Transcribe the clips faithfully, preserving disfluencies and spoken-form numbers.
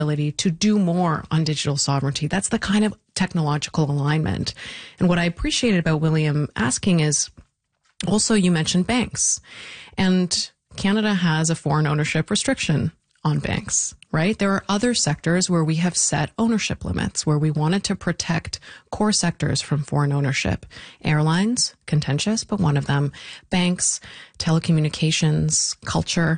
ability to do more on digital sovereignty. That's the kind of technological alignment. And what I appreciated about William asking is also you mentioned banks. And Canada has a foreign ownership restriction on banks, right? There are other sectors where we have set ownership limits, where we wanted to protect core sectors from foreign ownership. Airlines, contentious, but one of them. Banks, telecommunications, culture.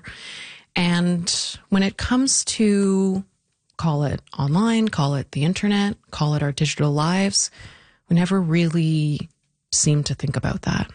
And when it comes to, call it online, call it the internet, call it our digital lives, we never really seem to think about that.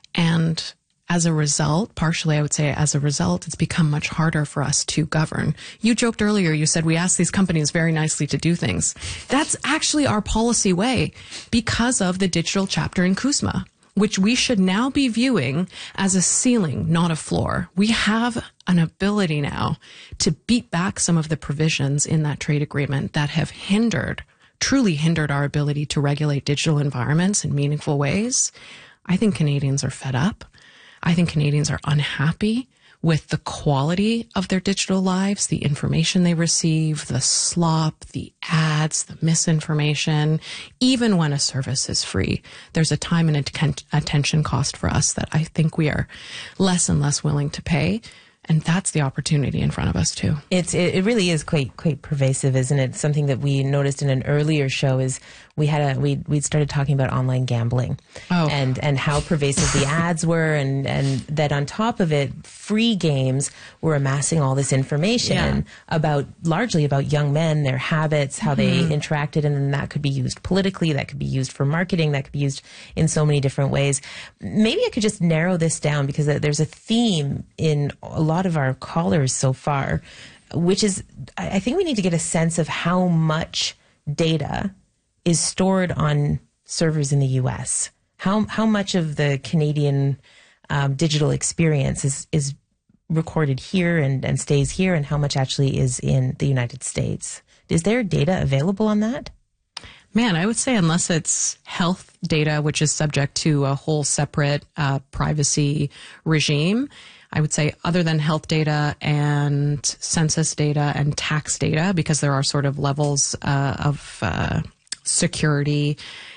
And as a result, partially I would say as a result, it's become much harder for us to govern. You joked earlier, you said we asked these companies very nicely to do things. That's actually our policy way because of the digital chapter in CUSMA, which we should now be viewing as a ceiling, not a floor. We have an ability now to beat back some of the provisions in that trade agreement that have hindered, truly hindered our ability to regulate digital environments in meaningful ways. I think Canadians are fed up. I think Canadians are unhappy with the quality of their digital lives, the information they receive, the slop, the ads, the misinformation. Even when a service is free, there's a time and attention cost for us that I think we are less and less willing to pay. And that's the opportunity in front of us too. It's it really is quite quite pervasive, isn't it? Something that we noticed in an earlier show is we had a we we started talking about online gambling, oh. and and how pervasive the ads were, and and that on top of it, free games were amassing all this information yeah. about largely about young men, their habits, how mm-hmm. they interacted, and then that could be used politically, that could be used for marketing, that could be used in so many different ways. Maybe I could just narrow this down because there's a theme in a lot of our callers so far, which is I think we need to get a sense of how much data is stored on servers in the U S. How how much of the Canadian um, digital experience is is recorded here and, and stays here, and how much actually is in the United States? Is there data available on that? Man, I would say unless it's health data, which is subject to a whole separate uh, privacy regime, I would say other than health data and census data and tax data, because there are sort of levels uh, of uh, security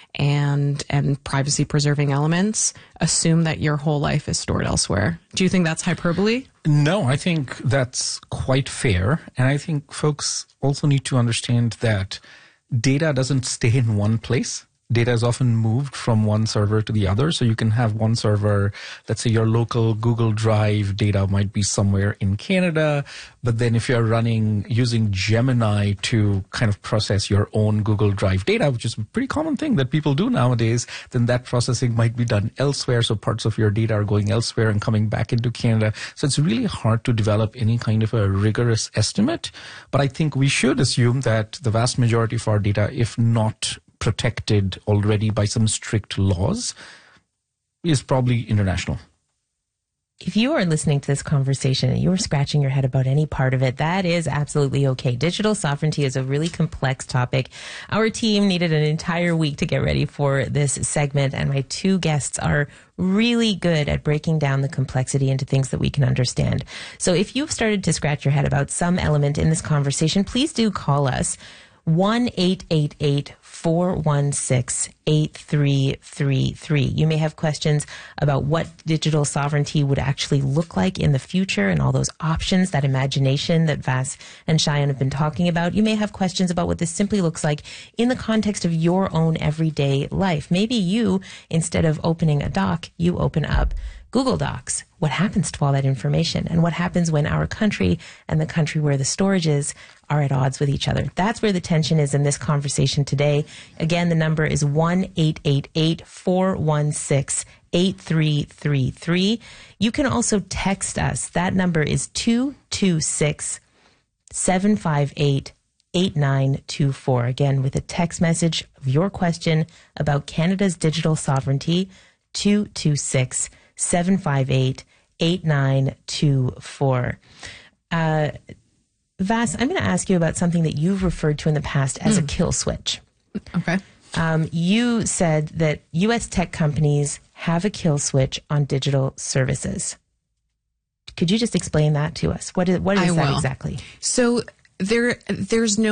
and and privacy preserving elements, assume that your whole life is stored elsewhere. Do you think that's hyperbole? No, I think that's quite fair. And I think folks also need to understand that data doesn't stay in one place. Data is often moved from one server to the other. So you can have one server, let's say your local Google Drive data might be somewhere in Canada. But then if you're running using Gemini to kind of process your own Google Drive data, which is a pretty common thing that people do nowadays, then that processing might be done elsewhere. So parts of your data are going elsewhere and coming back into Canada. So it's really hard to develop any kind of a rigorous estimate. But I think we should assume that the vast majority of our data, if not protected already by some strict laws, is probably international. If you are listening to this conversation and you are scratching your head about any part of it, that is absolutely okay. Digital sovereignty is a really complex topic. Our team needed an entire week to get ready for this segment, and my two guests are really good at breaking down the complexity into things that we can understand. So if you've started to scratch your head about some element in this conversation, please do call us. one eight eight eight, four one six, eight three three three. You may have questions about what digital sovereignty would actually look like in the future and all those options, that imagination that Vas and Cheyenne have been talking about. You may have questions about what this simply looks like in the context of your own everyday life. Maybe you, instead of opening a doc, you open up Google Docs. What happens to all that information, and what happens when our country and the country where the storage is are at odds with each other? That's where the tension is in this conversation today. Again, the number is one eight eight eight, four one six, eight three three three. You can also text us. That number is two two six, seven five eight, eight nine two four. Again, with a text message of your question about Canada's digital sovereignty, two two six, seven five eight, eight nine two four. Uh, Vas, I'm going to ask you about something that you've referred to in the past as mm. a kill switch. Okay. Um, you said that U S tech companies have a kill switch on digital services. Could you just explain that to us? What is, what is I that will. exactly? So there, there's no